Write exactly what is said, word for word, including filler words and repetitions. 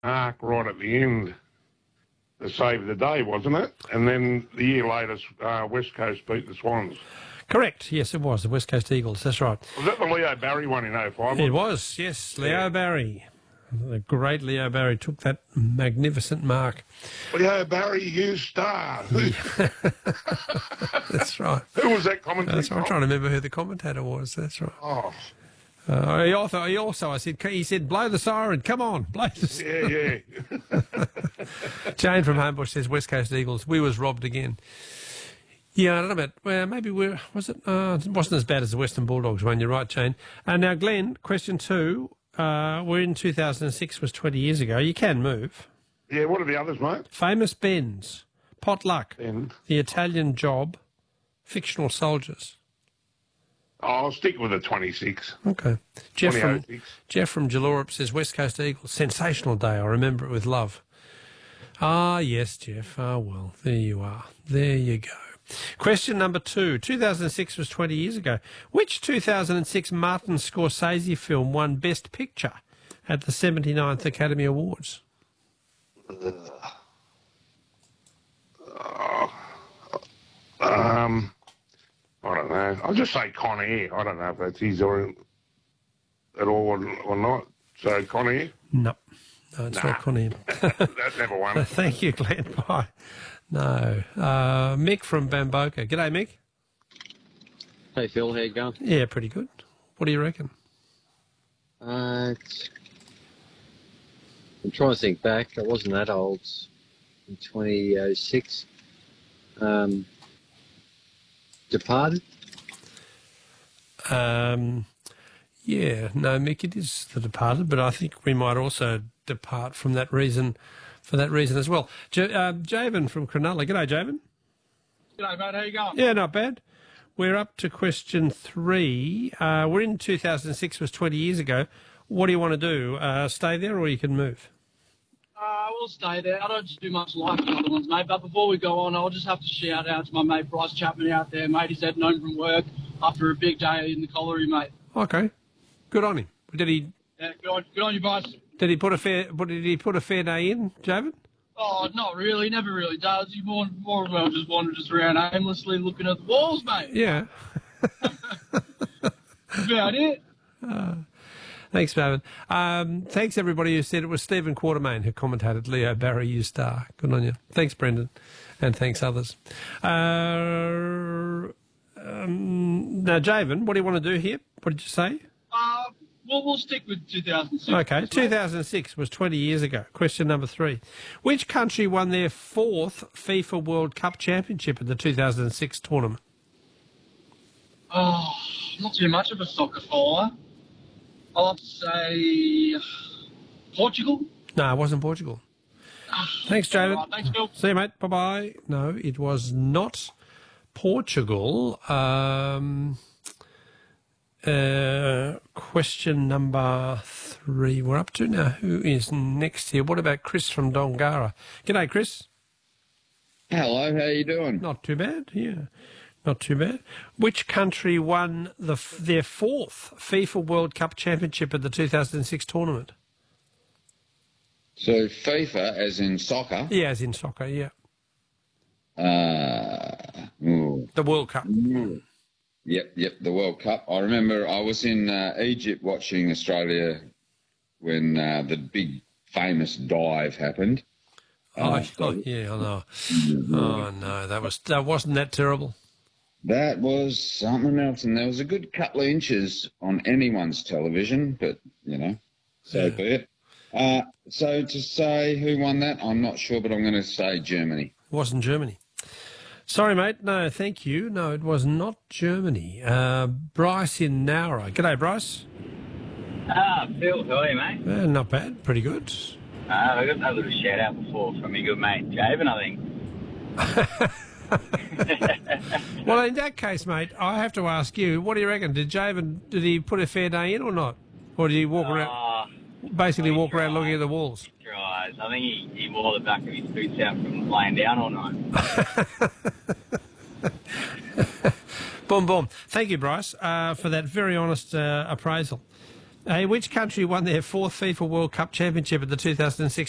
arc right at the end to save the day, wasn't it? And then the year later, uh, West Coast beat the Swans. Correct. Yes, it was the West Coast Eagles. That's right. Was that the Leo Barry one in oh five? It was, yes. Leo yeah. Barry. The great Leo Barry took that magnificent mark. Leo Barry, you star. That's right. Who was that commentator? That's right. I'm trying to remember who the commentator was. That's right. Oh. Uh, he also, he also, I said, he said, blow the siren, come on, blow the siren. Yeah, yeah. Jane from Homebush says, West Coast Eagles, we was robbed again. Yeah, I don't know about, well, maybe we're, was it, uh, it wasn't as bad as the Western Bulldogs one, you're right, Jane. Uh, now, Glenn, question two, uh, we're in two thousand six, was twenty years ago. You can move. Yeah, what are the others, mate? Famous Benz, Potluck, Ben. The Italian Job, Fictional Soldiers. I'll stick with the twenty-six. Okay. Jeff from, Jeff from Jallorup says, West Coast Eagles, sensational day. I remember it with love. Ah, yes, Jeff. Ah, well, there you are. There you go. Question number two. two thousand six was twenty years ago. Which two thousand six Martin Scorsese film won Best Picture at the seventy-ninth Academy Awards? Uh, um... I don't know. I'll just say Con Air. I don't know if that's his or at all or not. So Con Air? No. No, it's nah. not Con Air. That never won. Thank you, Glenn. Bye. No. Uh, Mick from Bamboka. G'day, Mick. Hey, Phil. How you going? Yeah, pretty good. What do you reckon? Uh, I'm trying to think back. I wasn't that old in twenty oh six. Um... Departed? Um, yeah, no, Mick, it is The Departed, but I think we might also depart from that reason, for that reason as well. J- uh, Javen from Cronulla. G'day, Javen. G'day, mate. How you going? Yeah, not bad. We're up to question three. Uh, we're in two thousand six, was twenty years ago. What do you want to do? Uh, stay there or you can move? Uh, we'll stay there. I don't do much like the other ones, mate. But before we go on, I'll just have to shout out to my mate Bryce Chapman out there, mate. He's heading home from work after a big day in the colliery, mate. Okay, good on him. Did he? Yeah, good on, good on you, Bryce. Did he put a fair? Did he put a fair day in, Javid? Oh, not really. He never really does. He more, more well just wanders around aimlessly looking at the walls, mate. Yeah. That's about it. Uh, Thanks, David. Um, thanks, everybody who said it was Stephen Quartermain who commentated Leo Barry, you star. Good on you. Thanks, Brendan. And thanks, others. Uh, um, now, Javen, what do you want to do here? What did you say? Uh, well, we'll stick with two thousand six. Okay, two thousand six was twenty years ago. Question number three. Which country won their fourth FIFA World Cup championship at the two thousand six tournament? Oh, not too much of a soccer follower. I'll have to say Portugal. No, it wasn't Portugal. Thanks, Javid. Right, thanks, Phil. See you, mate. Bye-bye. No, it was not Portugal. Um, uh, question number three. We're up to now. Who is next here? What about Chris from Dongara? G'day, Chris. Hello, how you doing? Not too bad, yeah. Not too bad. Which country won the, their fourth FIFA World Cup championship at the two thousand six tournament? So FIFA, as in soccer? Yeah, as in soccer, yeah. Uh, the World Cup. Mm. Yep, yep, the World Cup. I remember I was in uh, Egypt watching Australia when uh, the big famous dive happened. Oh, uh, oh yeah, I know. Oh, no, that, was, that wasn't that terrible. That was something else, and there was a good couple of inches on anyone's television, but, you know, so yeah. be it. Uh, so to say who won that, I'm not sure, but I'm going to say Germany. It wasn't Germany. Sorry, mate. No, thank you. No, it was not Germany. Uh, Bryce in Nowra. G'day, Bryce. Ah, Phil, how are you, mate? Uh, not bad. Pretty good. Uh, I got a little shout out before from your good mate, Javen, I think. Well, in that case, mate, I have to ask you, what do you reckon? Did Javen, did he put a fair day in or not? Or did he walk uh, around, basically walk around looking at the walls? He tries. I think he, he wore the back of his boots out from laying down all night. Boom, boom. Thank you, Bryce, uh, for that very honest uh, appraisal. Hey, which country won their fourth FIFA World Cup championship at the two thousand six